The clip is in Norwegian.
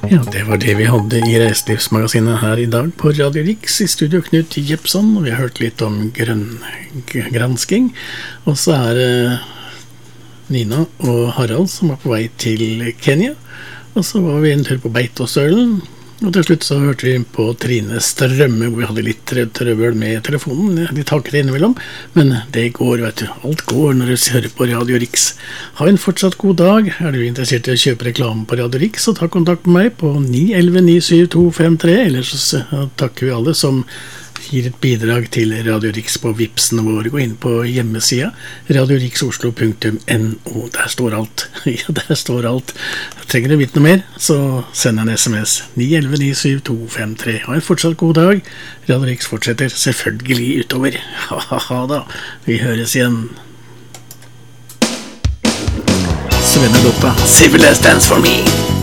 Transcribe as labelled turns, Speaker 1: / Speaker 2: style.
Speaker 1: Ja, det var det vi hadde i Reiselivsmagasinet her i dag på Radio Riks. I studio Knut Jepson, og vi har hørt litt om grønngransking. Og så det Nina og Harald som var på vei til Kenya. Og så var vi en tur på Beitostølen. Og til slutt så hørte vi på Trine Strømme, hvor vi hadde litt trøbbel med telefonen. De takket innimellom, men det går, vet du. Alt går når du hører på Radio Riks. Ha en fortsatt god dag. Du interessert i å kjøpe reklame på Radio Riks, så ta kontakt med meg på 911-97253. Ellers så takker vi alle som gir et bidrag til Radio Riks på Vipsen vår. Gå inn på hjemmesida radioriksoslo.no. Der står alt. Ja, der står alt. Trenger du vite noe mer, så send en SMS 911-97253. Ha en fortsatt god dag. Radio Riks fortsetter selvfølgelig utover. Ha da. Vi høres igjen. Svenne Lotta. Civil Dance for me.